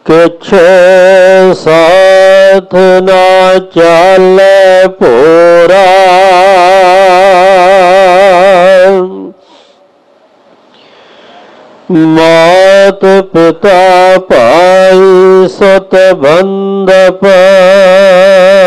किछ साथ ना चाले पूरा मात पिता भाई सत बंधप